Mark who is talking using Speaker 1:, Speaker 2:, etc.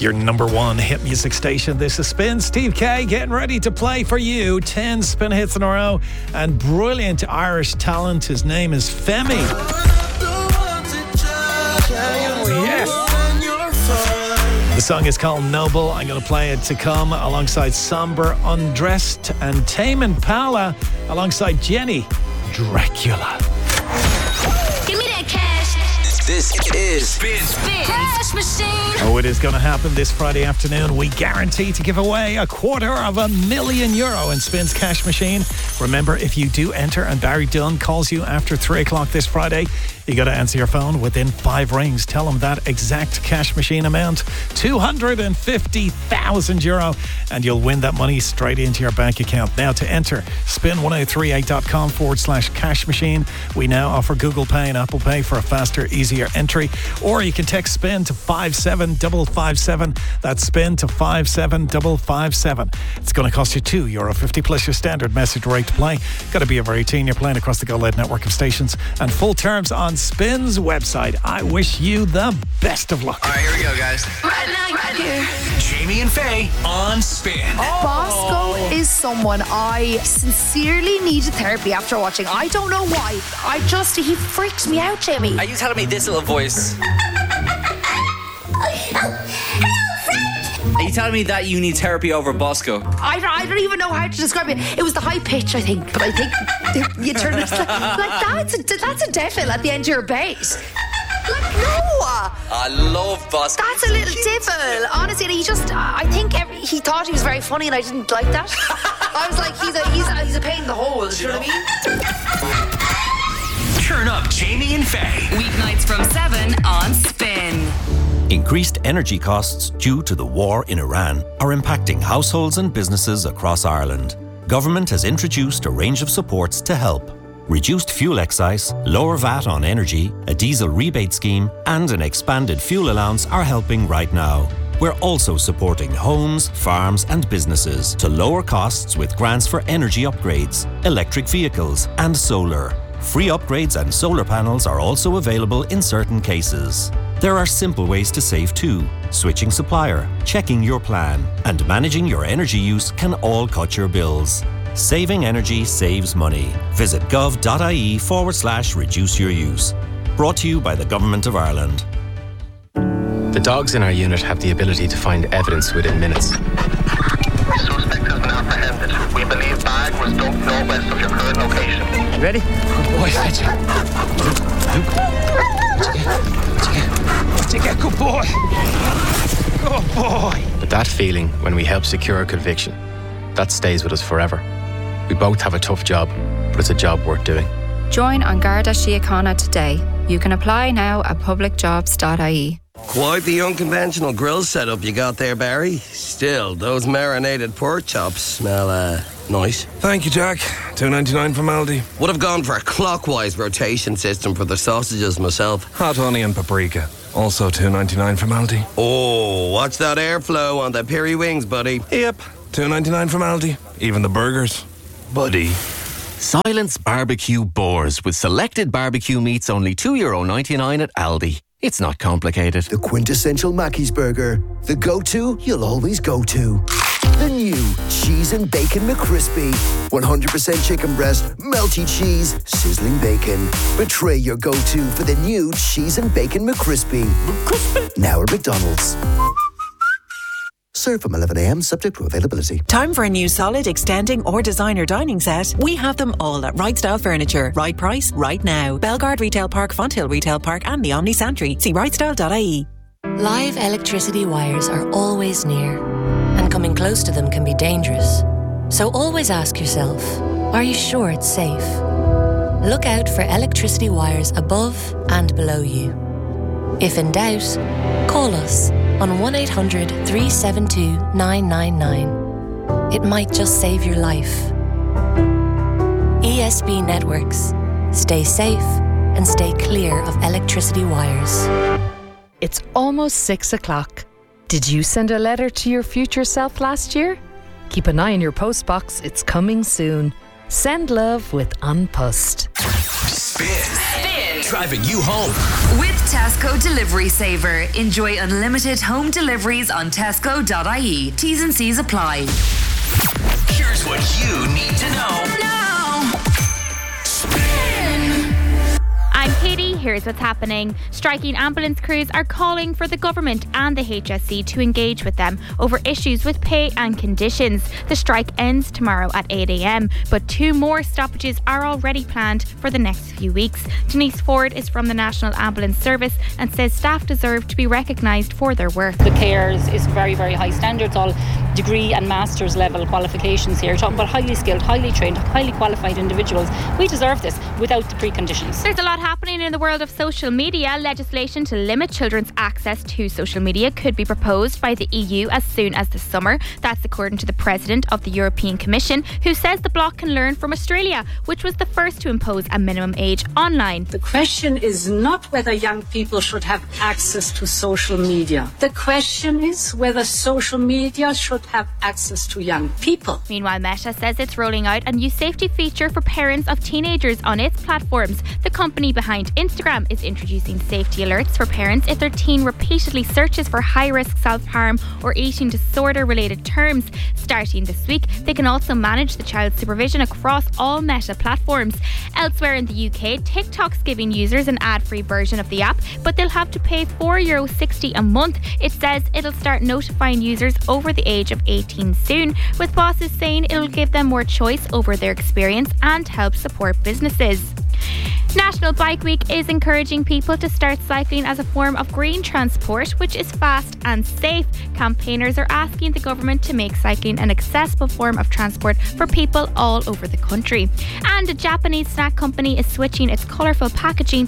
Speaker 1: Your number one hit music station. This is Spin. Steve K getting ready to play for you 10 spin hits in a row and brilliant Irish talent. His name is Femi. Oh, yes. The song is called Noble. I'm going to play it to come alongside Somber Undressed and Tame Impala alongside Jenny Dracula.
Speaker 2: Give me that cash.
Speaker 3: This is Spin
Speaker 2: Cash Machine.
Speaker 1: Oh, it is going to happen this Friday afternoon. We guarantee to give away €250,000 in Spin's Cash Machine. Remember, if you do enter and Barry Dunn calls you after 3 o'clock this Friday, you got to answer your phone within 5 rings. Tell him that exact cash machine amount, €250,000, and you'll win that money straight into your bank account. Now to enter, spin1038.com/cash machine. We now offer Google Pay and Apple Pay for a faster, easier entry. Or you can text SPIN to 57557. That's SPIN to 57557. It's going to cost you €2.50 plus your standard message rate to play. Got to be over 18. You're playing across the Go Loud network of stations, and full terms on Spin's website. I wish you the best of luck.
Speaker 3: All right, here we go, guys.
Speaker 2: Right now, right here.
Speaker 3: Jamie and Faye on Spin.
Speaker 4: Bosco is someone I sincerely needed therapy after watching. I don't know why. He freaks me out, Jamie.
Speaker 5: Are you telling me this little voice? Are you telling me that you need therapy over Bosco?
Speaker 4: I don't even know how to describe it. It was the high pitch, I think. But I think you turn it like that's a devil at the end of your bass. Like, no!
Speaker 5: I love Bosco.
Speaker 4: That's a little devil. Honestly, I think he thought he was very funny and I didn't like that. I was like, he's a pain in the hole, do you know what I mean?
Speaker 3: Turn up Jamie and Faye.
Speaker 6: Weeknights from 7 on Spin.
Speaker 7: Increased energy costs due to the war in Iran are impacting households and businesses across Ireland. Government has introduced a range of supports to help. Reduced fuel excise, lower VAT on energy, a diesel rebate scheme, and an expanded fuel allowance are helping right now. We're also supporting homes, farms, and businesses to lower costs with grants for energy upgrades, electric vehicles, and solar. Free upgrades and solar panels are also available in certain cases. There are simple ways to save too. Switching supplier, checking your plan, and managing your energy use can all cut your bills. Saving energy saves money. Visit gov.ie/reduce your use. Brought to you by the Government of Ireland.
Speaker 8: The dogs in our unit have the ability to find evidence within minutes.
Speaker 9: The suspect has been apprehended. We believe bag was dumped northwest of your current location.
Speaker 5: Ready?
Speaker 8: Good boy, fetch it.
Speaker 1: What'd you get? Good boy. Good boy.
Speaker 8: But that feeling when we help secure a conviction, that stays with us forever. We both have a tough job, but it's a job worth doing.
Speaker 10: Join An Garda Síochána today. You can apply now at publicjobs.ie.
Speaker 11: Quite the unconventional grill setup you got there, Barry. Still, those marinated pork chops smell, nice.
Speaker 12: Thank you, Jack. $2.99 from Aldi.
Speaker 11: Would have gone for a clockwise rotation system for the sausages myself.
Speaker 12: Hot onion paprika. Also $2.99 from Aldi.
Speaker 11: Oh, watch that airflow on the peri wings, buddy.
Speaker 12: Yep. $2.99 from Aldi. Even the burgers. Buddy.
Speaker 13: Silence Barbecue Boars with selected barbecue meats only €2.99 at Aldi. It's not complicated.
Speaker 14: The quintessential Mackey's burger. The go-to you'll always go to. The new Cheese and Bacon McCrispy. 100% chicken breast, melty cheese, sizzling bacon. Betray your go-to for the new Cheese and Bacon McCrispy. Now at McDonald's. Serve from 11 a.m. subject to availability.
Speaker 15: Time for a new solid, extending or designer dining set? We have them all at Right Style Furniture. Right price, right now. Belgard Retail Park, Fonthill Retail Park and the Omni Santry. See rightstyle.ie.
Speaker 16: Live electricity wires are always near, and coming close to them can be dangerous. So always ask yourself, are you sure it's safe? Look out for electricity wires above and below you. If in doubt, call us on 1800 372 999. It might just save your life. ESB Networks. Stay safe and stay clear of electricity wires.
Speaker 17: It's almost 6 o'clock. Did you send a letter to your future self last year? Keep an eye on your postbox. It's coming soon. Send love with An Post.
Speaker 3: Spin driving you home.
Speaker 6: With Tesco Delivery Saver, enjoy unlimited home deliveries on tesco.ie. T's and C's apply.
Speaker 3: Here's what you need to know.
Speaker 18: I'm Katie, here's what's happening. Striking ambulance crews are calling for the government and the HSE to engage with them over issues with pay and conditions. The strike ends tomorrow at 8 a.m, but 2 more stoppages are already planned for the next few weeks. Denise Ford is from the National Ambulance Service and says staff deserve to be recognised for their work.
Speaker 19: The cares is very, very high standards, all degree and master's level qualifications here. We're talking about highly skilled, highly trained, highly qualified individuals. We deserve this without the preconditions.
Speaker 18: There's a lot happening in the world of social media. Legislation to limit children's access to social media could be proposed by the EU as soon as the summer. That's according to the President of the European Commission, who says the bloc can learn from Australia, which was the first to impose a minimum age online.
Speaker 20: The question is not whether young people should have access to social media. The question is whether social media should have access to young people.
Speaker 18: Meanwhile, Meta says it's rolling out a new safety feature for parents of teenagers on its platforms. The company behind Instagram is introducing safety alerts for parents if their teen repeatedly searches for high-risk self-harm or eating disorder-related terms. Starting this week, they can also manage the child's supervision across all Meta platforms. Elsewhere in the UK, TikTok's giving users an ad-free version of the app, but they'll have to pay €4.60 a month. It says it'll start notifying users over the age of 18 soon, with bosses saying it'll give them more choice over their experience and help support businesses. National Bike Week is encouraging people to start cycling as a form of green transport, which is fast and safe. Campaigners are asking the government to make cycling an accessible form of transport for people all over the country. And a Japanese snack company is switching its colourful packaging